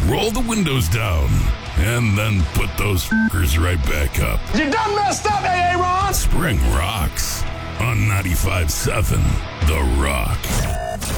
roll the windows down, and then put those fuckers right back up. You done messed up, AA Ron! Spring rocks on 95.7 The Rock.